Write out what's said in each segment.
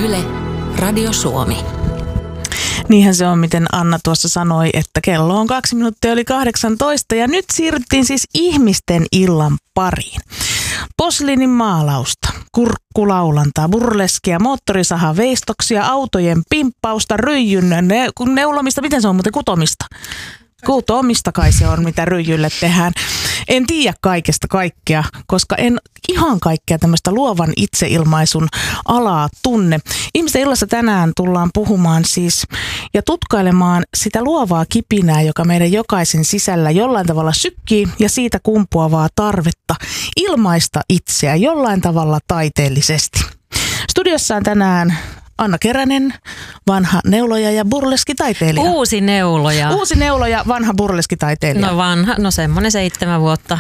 Yle, Radio Suomi. Niinhän se on, miten Anna tuossa sanoi, että kello on 2 minuuttia yli 18 ja nyt siirryttiin siis ihmisten illan pariin. Posliinin maalausta, kurkkulaulantaa, burleskia, moottorisahan veistoksia, autojen pimppausta, ryijyn neulomista, miten se on muuten kutomista? Kutomista kai se on, mitä ryijylle tehdään. En tiedä kaikesta kaikkea, koska en ihan kaikkea tämmöistä luovan itseilmaisun alaa tunne. Ihmisten illassa tänään tullaan puhumaan siis ja tutkailemaan sitä luovaa kipinää, joka meidän jokaisen sisällä jollain tavalla sykkii ja siitä kumpuavaa tarvetta ilmaista itseä jollain tavalla taiteellisesti. Studiossa on tänään Anna Keränen, vanha neuloja ja burleskitaiteilija. Uusi neuloja, vanha burleskitaiteilija. No vanha, no semmoinen 7 vuotta.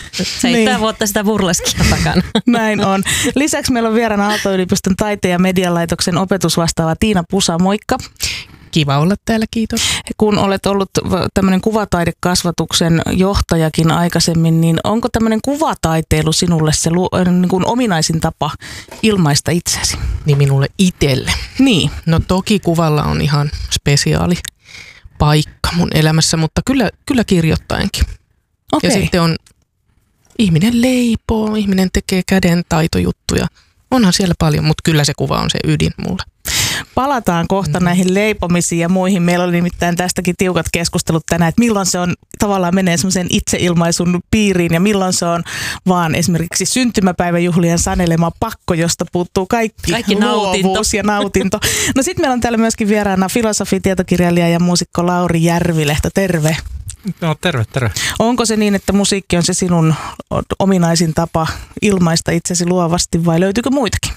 7 vuotta sitä burleskia takana. Näin on. Lisäksi meillä on vieraana Aalto-yliopiston taiteen ja medialaitoksen opetusvastaava Tiina Pusa, moikka. Kiva olla täällä, kiitos. Kun olet ollut tämmöinen kuvataidekasvatuksen johtajakin aikaisemmin, niin onko tämmöinen kuvataiteilu sinulle se niin kuin ominaisin tapa ilmaista itseäsi? Niin minulle itselle. Niin. No toki kuvalla on ihan spesiaali paikka mun elämässä, mutta kyllä kirjoittaenkin. Okei. Ja sitten on ihminen leipoo, ihminen tekee käden taitojuttuja. Onhan siellä paljon, mutta kyllä se kuva on se ydin mulle. Palataan kohta näihin leipomisiin ja muihin. Meillä oli nimittäin tästäkin tiukat keskustelut tänään, että milloin se on tavallaan menee semmoisen itseilmaisun piiriin ja milloin se on vaan esimerkiksi syntymäpäiväjuhlien sanelema pakko, josta puuttuu kaikki luovuus ja nautinto. No sitten meillä on täällä myöskin vieraana filosofi, tietokirjailija ja muusikko Lauri Järvilehto. Terve. No terve. Onko se niin, että musiikki on se sinun ominaisin tapa ilmaista itsesi luovasti vai löytyykö muitakin?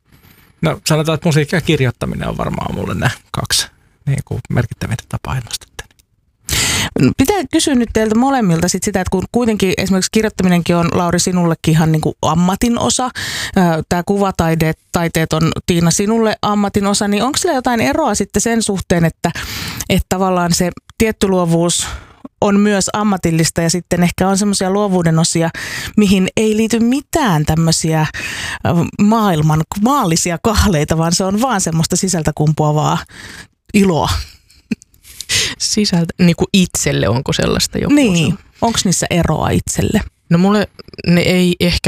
No sanotaan, että musiikki ja kirjoittaminen on varmaan mulle nämä 2 niin kuin merkittävintä tapaa ilmaista. Pitää kysyä nyt teiltä molemmilta sitä, että kun kuitenkin esimerkiksi kirjoittaminenkin on, Lauri, sinullekin ihan niin kuin ammatin osa. Tämä kuvataiteet on, Tiina, sinulle ammatin osa, niin onko sillä jotain eroa sitten sen suhteen, että tavallaan se tietty luovuus on myös ammatillista ja sitten ehkä on semmoisia luovuuden osia, mihin ei liity mitään tämmöisiä maailman maallisia kahleita, vaan se on vaan semmoista sisältä kumpuavaa iloa. Sisältä, niin kuin itselle onko sellaista joku Niin, osa? onko niissä eroa itselle? No mulle ne ei ehkä